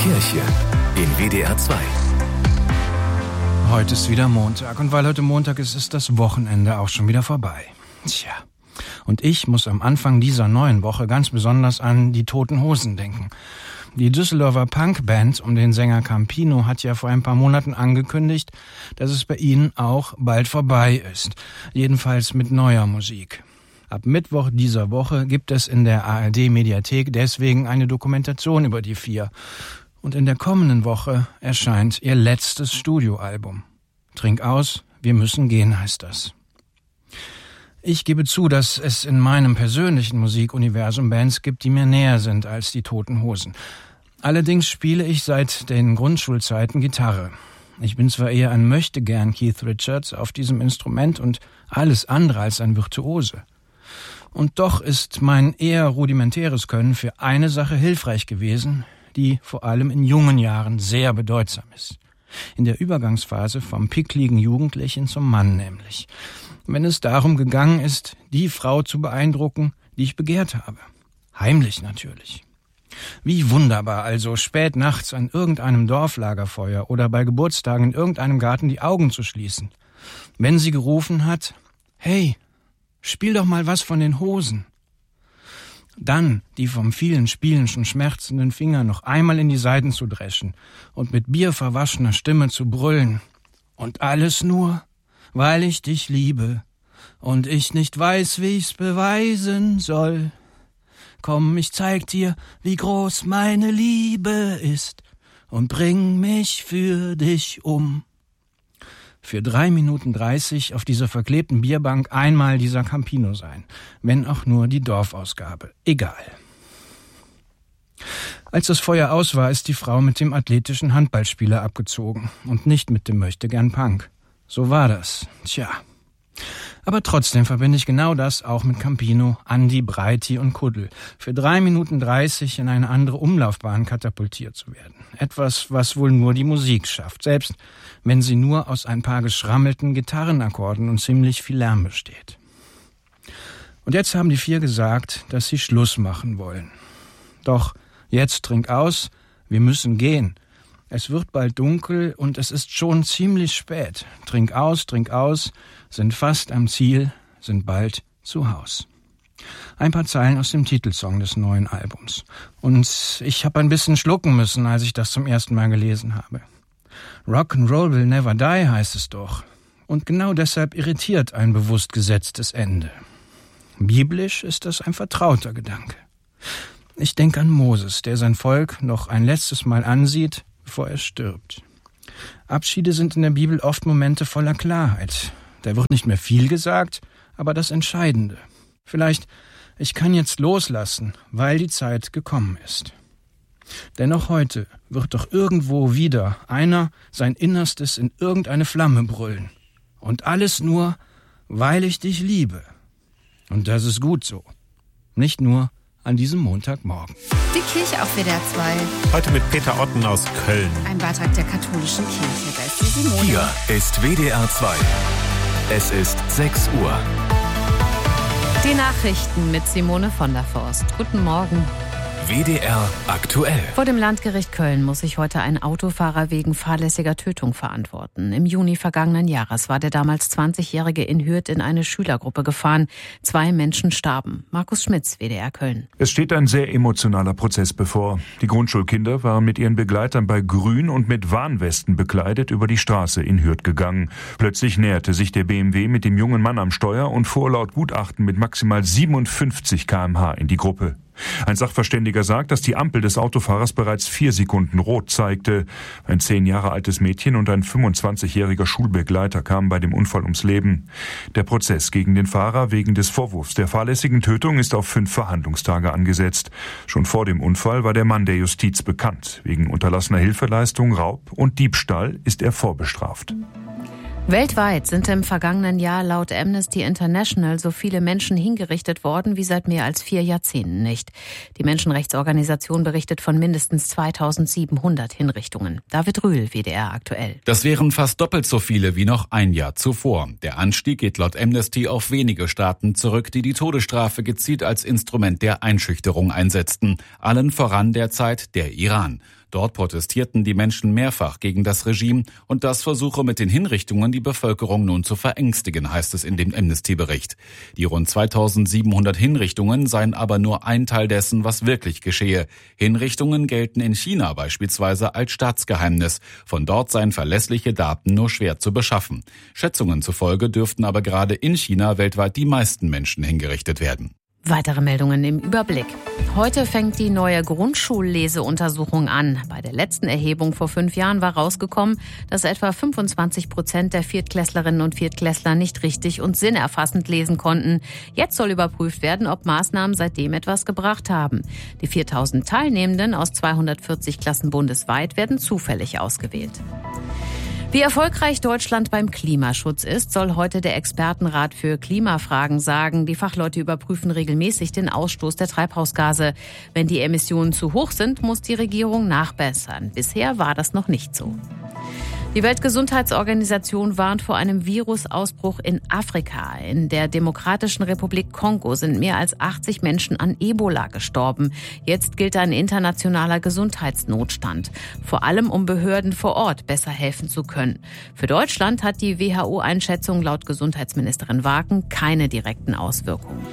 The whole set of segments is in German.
Kirche in WDR 2. Heute ist wieder Montag und weil heute Montag ist, ist das Wochenende auch schon wieder vorbei. Tja, und ich muss am Anfang dieser neuen Woche ganz besonders an die Toten Hosen denken. Die Düsseldorfer Punkband um den Sänger Campino hat ja vor ein paar Monaten angekündigt, dass es bei ihnen auch bald vorbei ist. Jedenfalls mit neuer Musik. Ab Mittwoch dieser Woche gibt es in der ARD-Mediathek deswegen eine Dokumentation über die vier. Und in der kommenden Woche erscheint ihr letztes Studioalbum. Trink aus, wir müssen gehen, heißt das. Ich gebe zu, dass es in meinem persönlichen Musikuniversum Bands gibt, die mir näher sind als die Toten Hosen. Allerdings spiele ich seit den Grundschulzeiten Gitarre. Ich bin zwar eher ein Möchtegern Keith Richards auf diesem Instrument und alles andere als ein Virtuose. Und doch ist mein eher rudimentäres Können für eine Sache hilfreich gewesen, die vor allem in jungen Jahren sehr bedeutsam ist. In der Übergangsphase vom pickligen Jugendlichen zum Mann nämlich. Wenn es darum gegangen ist, die Frau zu beeindrucken, die ich begehrt habe. Heimlich natürlich. Wie wunderbar also, spät nachts an irgendeinem Dorflagerfeuer oder bei Geburtstagen in irgendeinem Garten die Augen zu schließen. Wenn sie gerufen hat, hey, spiel doch mal was von den Hosen. Dann die vom vielen Spielen schon schmerzenden Finger noch einmal in die Saiten zu dreschen und mit bierverwaschener Stimme zu brüllen. Und alles nur, weil ich dich liebe und ich nicht weiß, wie ich's beweisen soll. Komm, ich zeig dir, wie groß meine Liebe ist und bring mich für dich um. Für 3 Minuten 30 auf dieser verklebten Bierbank einmal dieser Campino sein, wenn auch nur die Dorfausgabe. Egal. Als das Feuer aus war, ist die Frau mit dem athletischen Handballspieler abgezogen und nicht mit dem Möchtegern Punk. So war das. Tja. Aber trotzdem verbinde ich genau das auch mit Campino, Andi, Breiti und Kuddel. Für 3 Minuten 30 in eine andere Umlaufbahn katapultiert zu werden. Etwas, was wohl nur die Musik schafft, selbst wenn sie nur aus ein paar geschrammelten Gitarrenakkorden und ziemlich viel Lärm besteht. Und jetzt haben die vier gesagt, dass sie Schluss machen wollen. Doch jetzt trink aus, wir müssen gehen. Es wird bald dunkel und es ist schon ziemlich spät. Trink aus, sind fast am Ziel, sind bald zu Haus. Ein paar Zeilen aus dem Titelsong des neuen Albums. Und ich habe ein bisschen schlucken müssen, als ich das zum ersten Mal gelesen habe. Rock'n'Roll will never die heißt es doch. Und genau deshalb irritiert ein bewusst gesetztes Ende. Biblisch ist das ein vertrauter Gedanke. Ich denke an Moses, der sein Volk noch ein letztes Mal ansieht, bevor er stirbt. Abschiede sind in der Bibel oft Momente voller Klarheit. Da wird nicht mehr viel gesagt, aber das Entscheidende. Vielleicht, ich kann jetzt loslassen, weil die Zeit gekommen ist. Dennoch heute wird doch irgendwo wieder einer sein Innerstes in irgendeine Flamme brüllen. Und alles nur, weil ich dich liebe. Und das ist gut so. Nicht nur an diesem Montagmorgen. Die Kirche auf WDR 2. Heute mit Peter Otten aus Köln. Ein Beitrag der katholischen Kirche. Da ist die Simone. Hier ist WDR 2. Es ist 6 Uhr. Die Nachrichten mit Simone von der Forst. Guten Morgen. WDR aktuell. Vor dem Landgericht Köln muss sich heute ein Autofahrer wegen fahrlässiger Tötung verantworten. Im Juni vergangenen Jahres war der damals 20-Jährige in Hürth in eine Schülergruppe gefahren. 2 Menschen starben. Markus Schmitz, WDR Köln. Es steht ein sehr emotionaler Prozess bevor. Die Grundschulkinder waren mit ihren Begleitern bei Grün und mit Warnwesten bekleidet über die Straße in Hürth gegangen. Plötzlich näherte sich der BMW mit dem jungen Mann am Steuer und fuhr laut Gutachten mit maximal 57 km/h in die Gruppe. Ein Sachverständiger sagt, dass die Ampel des Autofahrers bereits 4 Sekunden rot zeigte. Ein 10 Jahre altes Mädchen und ein 25-jähriger Schulbegleiter kamen bei dem Unfall ums Leben. Der Prozess gegen den Fahrer wegen des Vorwurfs der fahrlässigen Tötung ist auf 5 Verhandlungstage angesetzt. Schon vor dem Unfall war der Mann der Justiz bekannt. Wegen unterlassener Hilfeleistung, Raub und Diebstahl ist er vorbestraft. Weltweit sind im vergangenen Jahr laut Amnesty International so viele Menschen hingerichtet worden wie seit mehr als 4 Jahrzehnten nicht. Die Menschenrechtsorganisation berichtet von mindestens 2700 Hinrichtungen. David Rühl, WDR aktuell. Das wären fast doppelt so viele wie noch ein Jahr zuvor. Der Anstieg geht laut Amnesty auf wenige Staaten zurück, die die Todesstrafe gezielt als Instrument der Einschüchterung einsetzten. Allen voran derzeit der Iran. Dort protestierten die Menschen mehrfach gegen das Regime und das versuche mit den Hinrichtungen die Bevölkerung nun zu verängstigen, heißt es in dem Amnesty-Bericht. Die rund 2700 Hinrichtungen seien aber nur ein Teil dessen, was wirklich geschehe. Hinrichtungen gelten in China beispielsweise als Staatsgeheimnis. Von dort seien verlässliche Daten nur schwer zu beschaffen. Schätzungen zufolge dürften aber gerade in China weltweit die meisten Menschen hingerichtet werden. Weitere Meldungen im Überblick. Heute fängt die neue Grundschulleseuntersuchung an. Bei der letzten Erhebung vor 5 Jahren war rausgekommen, dass etwa 25% der Viertklässlerinnen und Viertklässler nicht richtig und sinnerfassend lesen konnten. Jetzt soll überprüft werden, ob Maßnahmen seitdem etwas gebracht haben. Die 4000 Teilnehmenden aus 240 Klassen bundesweit werden zufällig ausgewählt. Wie erfolgreich Deutschland beim Klimaschutz ist, soll heute der Expertenrat für Klimafragen sagen. Die Fachleute überprüfen regelmäßig den Ausstoß der Treibhausgase. Wenn die Emissionen zu hoch sind, muss die Regierung nachbessern. Bisher war das noch nicht so. Die Weltgesundheitsorganisation warnt vor einem Virusausbruch in Afrika. In der Demokratischen Republik Kongo sind mehr als 80 Menschen an Ebola gestorben. Jetzt gilt ein internationaler Gesundheitsnotstand. Vor allem, um Behörden vor Ort besser helfen zu können. Für Deutschland hat die WHO-Einschätzung laut Gesundheitsministerin Waken keine direkten Auswirkungen.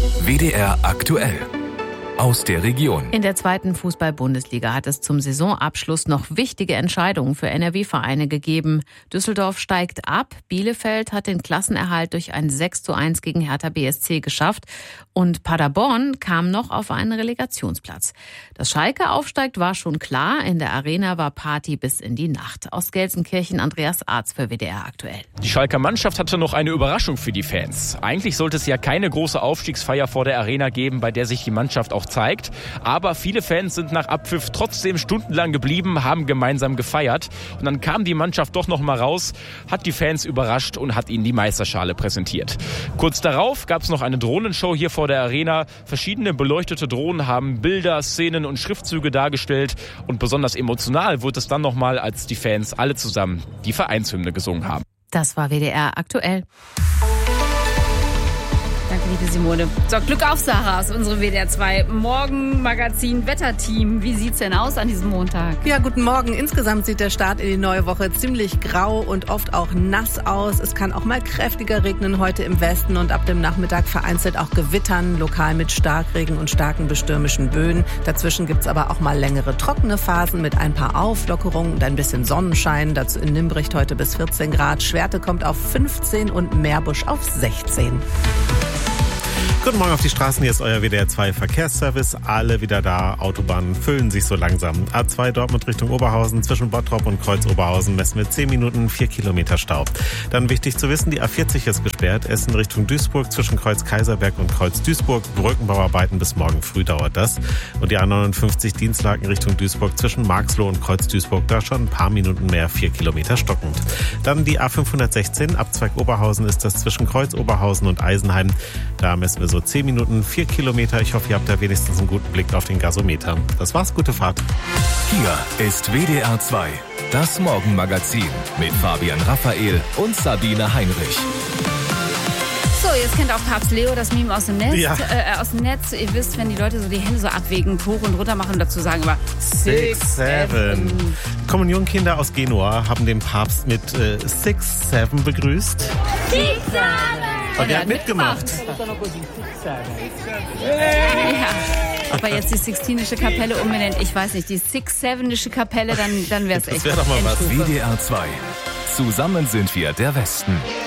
WDR aktuell. Aus der Region. In der 2. Fußball-Bundesliga hat es zum Saisonabschluss noch wichtige Entscheidungen für NRW-Vereine gegeben. Düsseldorf steigt ab, Bielefeld hat den Klassenerhalt durch ein 6:1 gegen Hertha BSC geschafft und Paderborn kam noch auf einen Relegationsplatz. Dass Schalke aufsteigt, war schon klar. In der Arena war Party bis in die Nacht. Aus Gelsenkirchen Andreas Arz für WDR aktuell. Die Schalker Mannschaft hatte noch eine Überraschung für die Fans. Eigentlich sollte es ja keine große Aufstiegsfeier vor der Arena geben, bei der sich die Mannschaft auch zeigt. Aber viele Fans sind nach Abpfiff trotzdem stundenlang geblieben, haben gemeinsam gefeiert. Und dann kam die Mannschaft doch noch mal raus, hat die Fans überrascht und hat ihnen die Meisterschale präsentiert. Kurz darauf gab es noch eine Drohnenshow hier vor der Arena. Verschiedene beleuchtete Drohnen haben Bilder, Szenen und Schriftzüge dargestellt. Und besonders emotional wurde es dann noch mal, als die Fans alle zusammen die Vereinshymne gesungen haben. Das war WDR aktuell. Danke, liebe Simone. So, Glück auf, Sarah, aus unserem WDR 2 Morgenmagazin Wetterteam. Wie sieht's denn aus an diesem Montag? Ja, guten Morgen. Insgesamt sieht der Start in die neue Woche ziemlich grau und oft auch nass aus. Es kann auch mal kräftiger regnen heute im Westen und ab dem Nachmittag vereinzelt auch gewittern, lokal mit Starkregen und starken bestürmischen Böen. Dazwischen gibt's aber auch mal längere trockene Phasen mit ein paar Auflockerungen und ein bisschen Sonnenschein. Dazu in Nimbricht heute bis 14 Grad. Schwerte kommt auf 15 und Meerbusch auf 16. Guten Morgen auf die Straßen, hier ist euer WDR 2 Verkehrsservice. Alle wieder da, Autobahnen füllen sich so langsam. A2 Dortmund Richtung Oberhausen, zwischen Bottrop und Kreuz Oberhausen messen wir 10 Minuten, 4 Kilometer Stau. Dann wichtig zu wissen, die A40 ist gesperrt, Essen Richtung Duisburg, zwischen Kreuz Kaiserberg und Kreuz Duisburg. Brückenbauarbeiten bis morgen früh dauert das. Und die A59 Dienstlaken Richtung Duisburg, zwischen Marxloh und Kreuz Duisburg, da schon ein paar Minuten mehr, 4 Kilometer stockend. Dann die A516, Abzweig Oberhausen ist das zwischen Kreuz Oberhausen und Eisenheim. Da messen wir so 10 Minuten, 4 Kilometer. Ich hoffe, ihr habt da wenigstens einen guten Blick auf den Gasometer. Das war's, gute Fahrt. Hier ist WDR 2, das Morgenmagazin mit Fabian Raphael und Sabine Heinrich. So, jetzt kennt auch Papst Leo das Meme aus dem Netz. Ja. Aus dem Netz. Ihr wisst, wenn die Leute so die Hände so abwägen, hoch und runter machen und dazu sagen immer 6, 7. Kommunionkinder aus Genua haben den Papst mit 6, 7 begrüßt. 6, 7. Und er hat mitgemacht. Ja. Ob er jetzt die Sixtinische Kapelle umbenennt, ich weiß nicht. Die Six-Sevenische Kapelle, dann wäre es echt. Das wäre doch mal was. WDR 2. Zusammen sind wir der Westen.